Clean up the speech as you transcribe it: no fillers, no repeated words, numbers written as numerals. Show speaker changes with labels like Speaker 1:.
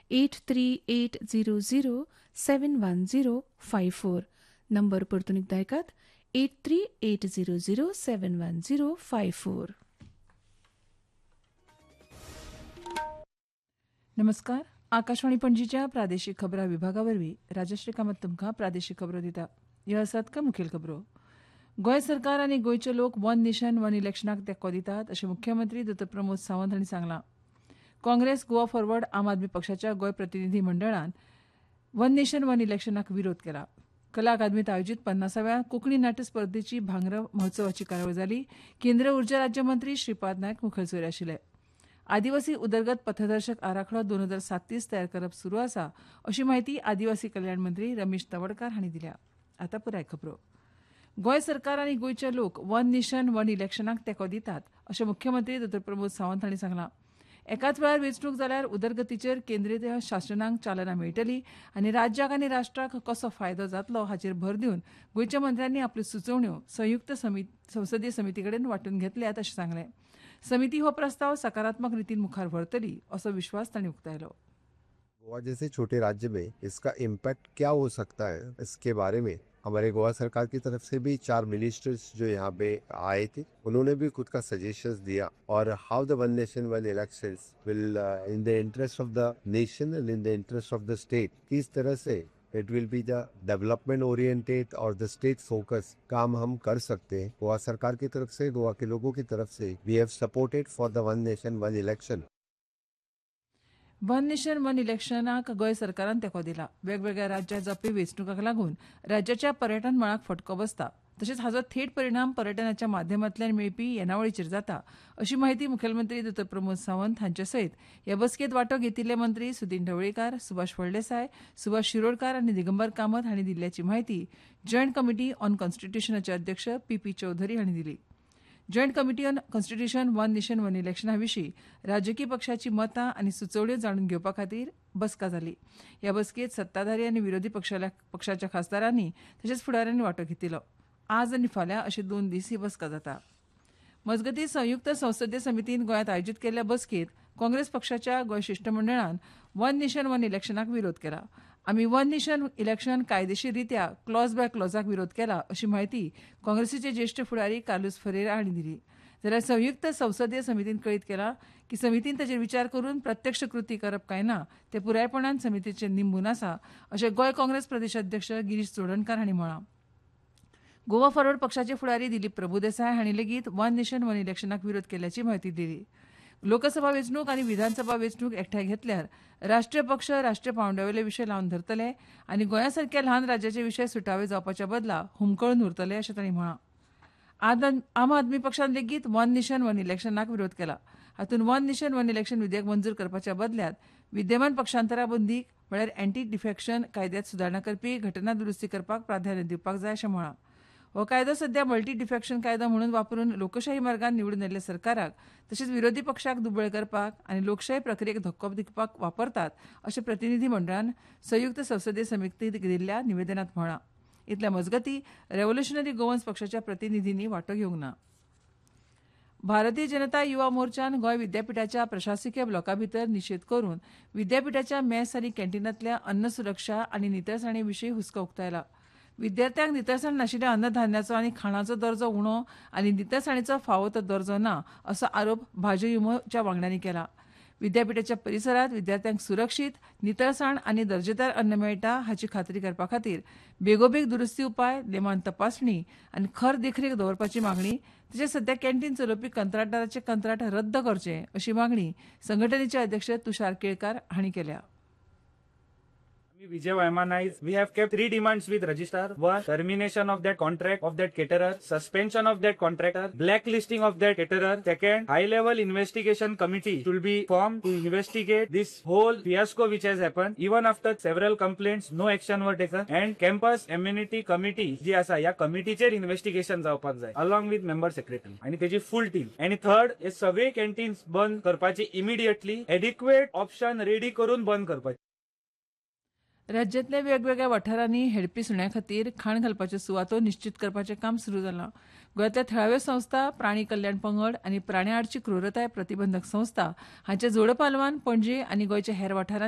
Speaker 1: 8380071054. Number परतून एकदा ऐकात 8380071054. नमस्कार. आकाशवाणी पणजीच्या प्रादेशीक खबरां विभागावरवीं राजश्री कामत तुमकां प्रादेशीक खबरो दिता. ह्यो आसात काय मुखेल खबरो. गोंय सरकार आनी गोंयचे लोक वन नेशन वन इलेक्शनाक तेंको दितात अशें मुख्यमंत्री डॉ प्रमोद सावंत हांणी सांगलां. काँग्रेस गोवा फॉरवर्ड आम आदमी पक्षाच्या गोंय प्रतिनिधी मंडळान वन नेशन वन इलेक्शनाक विरोध केला. कला अकादमीत आयोजीत 50व्या कोंकणी नाट्य स्पर्धेची भांगरा महोत्सवाची कार्यावळ जाली. केंद्रीय उर्जा राज्यमंत्री श्रीपाद नायक मुखेलसोयरे आशिल्ले. आदिवासी उदरगत पथदर्शक आराखडो 2037 तयार करप सुरू आसा अशी माहिती आदिवासी कल्याण मंत्री रमेश तवडकार हांणी दिल्या. आतां पुराय खबरो. गोंय सरकार आनी गोंयचे लोक वन नेशन वन इलेक्शनाक तेंको दितात अशें मुख्यमंत्री डॉ प्रमोद सावंत हांणी सांगलां. एकाच वेळार वेंचणूक जाल्यार उदरगतीचेर केंद्रीय शासनाक चालना मेळटली आनी राज्याक आनी राष्ट्राक कसो फायदो जातलो हाचेर भर दिवन गोंयच्या मंत्र्यांनी आपल्यो सुचोवण्यो संयुक्त संसदीय समिती कडेन वांटून घेतल्यात अशें सांगलें. समिती हो प्रस्ताव सकारात्मक रीतीन मुखार व्हरतली असो विश्वास तांणी उक्तायलो.
Speaker 2: गोवा जैसे छोटे राज्य में इसका इम्पैक्ट क्या हो सकता है, इसके बारे में हमारे गोवा सरकार की तरफ से भी 4 मिनिस्टर्स जो यहाँ पे आए थे, उन्होंने भी खुद का सजेशंस दिया और हाउ the one nation one elections will in the interest of the nation and in the interest of the state, किस तरह से it will be the development oriented और द स्टेट फोकस काम हम कर सकते हैं. गोवा सरकार की तरफ से, गोवा के लोगों की तरफ से we have supported for the one nation one election.
Speaker 1: One nation one इलेक्शनाक Goa सरकारान तेंको दिला. वेगवेगळ्या राज्यांत जावपी वेंचणुकांक लागून राज्याच्या पर्यटन मळाक फटको बसता. तशेंच हाचो थेट परिणाम पर्यटनाच्या माध्यमांतल्यान मेळपी येणावळीचेर जाता अशी माहिती मुखेलमंत्री डॉ प्रमोद सावंत हांचे सयत ह्या बसकेंत वांटो घेतिल्ले मंत्री सुदीन ढवळीकार, सुभाष फळदेसाय, सुभाष शिरोडकार आनी दिगंबर कामत हांणी दिल्ल्याची माहिती जॉयंट कमिटी ऑन कॉन्स्टिट्यूशनाचे अध्यक्ष पी चौधरी हांणी दिली. Joint committee on constitution one nation one इलेक्शना विशीं राजकी पक्षाची मतां आनी सुचोवण्यो जाणून घेवपा खातीर बसका जाली. ह्या बसकेंत सत्ताधारी आनी विरोधी पक्षाच्या खासदारांनी तशेंच फुडाऱ्यांनी वांटो घेतिल्लो. आज आनी फाल्यां अशे 2 दीस ही बसका जाता. मजगतीं संयुक्त संसदीय समितीन गोंयांत आयोजीत केल्ल्या बसकेंत काँग्रेस पक्षाच्या गोंय शिष्टमंडळान वन नेशन वन इलेक्शनाक विरोध केला. आमी वन नेशन इलेक्शन कायदेशीर रित्या क्लॉज बाय क्लॉजाक विरोध केला अशी माहिती काँग्रेसीचे ज्येश्ठ फुडारी कार्लोस फरेरा हांणी दिली. जाल्यार संयुक्त संसदीय समितीन कळीत केला की समितीन ताचेर विचार करून प्रत्यक्ष कृती करप काय ना ते पुरायपणान समितीचेर निंबून आसा अशें गोंय काँग्रेस प्रदेशाध्यक्ष गिरीश चोडणकार हांणी म्हळां. गोवा फॉरवर्ड पक्षाचे फुडारी दिलीप प्रभुदेसाय हांणी लेगीत वन नेशन वन इलेक्शनाक विरोध केल्याची माहिती दिली. लोकसभा वेंचणूक आनी विधानसभा वेंचणूक एकठांय घेतल्यार राष्ट्रीय पक्ष राष्ट्रीय पांवड्यावेले विशय लावन धरतले आनी गोंयासारख्या ल्हान राज्याचे विशय सुटावे जावपाच्या बदला हुमकळून उरतले अशें तांणी म्हळां. आम आदमी पक्षान लेगीत वन नेशन वन इलेक्शनाक विरोध केला. हातूंत वन नेशन वन इलेक्शन विधेयक मंजूर करपाच्या बदल्यांत विद्यमान पक्षांतरा बंदीक म्हळ्यार अँटी डिफेक्शन कायद्यांत सुदारणा करपी घटना दुरुस्ती करपाक प्राधान्य दिवपाक जाय अशें म्हळां. हो कायदो सध्या मल्टी डिफेक्शन कायदो म्हणून वापरून लोकशाही मार्गान निवडून येयल्ल्या सरकाराक तशेंच विरोधी पक्षाक दुबळ करपाक आनी लोकशाही प्रक्रियेक धक्को दिवपाक वापरतात अशें प्रतिनिधी मंडळान संयुक्त संसदीय समितीक दिल्ल्या निवेदनांत म्हळां. इतल्या मजगतीं रेव्होल्युशनरी गोवन्स पक्षाच्या प्रतिनिधींनी वांटो घेवंक ना. भारतीय जनता युवा मोर्चान गोंय विद्यापीठाच्या प्रशासकीय ब्लॉका भितर निशेध करून विद्यापीठाच्या मेस आनी कॅन्टीनांतल्या अन्न सुरक्षा आनी नितळसाणे विशीं हुस्को उक्तायला. विद्यार्थ्यांक नितळसाण नाशिल्ल्या अन्नधान्याचो आनी खाणाचो दर्जो उणो आनी नितळसाणीचो फावो तो दर्जो ना असो आरोप भाजयुमोच्या वांगड्यांनी केला. विद्यापीठाच्या परिसरांत विद्यार्थ्यांक सुरक्षीत नितळसाण आनी दर्जेदार अन्न मेळटा हाची खात्री करपा खातीर बेगोबेग दुरुस्ती उपाय, नेमान तपासणी आनी खर देखरेख दवरपाची मागणी तशेंच सध्या कॅन्टीन चलोवपी कंत्राटदाराचे कंत्राट रद्द करचे अशी मागणी संघटनेचे अध्यक्ष तुषार केळकार हांणी केल्या.
Speaker 3: Vijay Vaimanized. We have kept 3 demands with registrar. 1. Termination of that contract of that caterer. Suspension of that contractor. Blacklisting of that caterer. 2nd. High-level investigation committee should be formed to investigate this whole fiasco which has happened. Even after several complaints, no action were taken. And campus amenity committee जी आसा या कमिटीचेर investigation जावपाक जाय along with member secretary आणि तेजी फुल team. आणि 3rd, हे सगळे canteens बंद करपाचे इमिडिएटली एडिक्वेट ऑप्शन रेडी करून बंद करपाचे.
Speaker 1: राज्यांतल्या वेगवेगळ्या वाठारांनी हेडपी सुण्या खातीर खाण घालपाच्यो सुवातो निश्चित करपाचें काम सुरू जालां. गोंयांतल्या थळाव्यो संस्था, प्राणी कल्याण पंगड आनी प्राण्यां आडची क्रूरताय प्रतिबंधक संस्था हांच्या जोड पालवान पणजे आनी गोंयच्या हेर वाठारांनी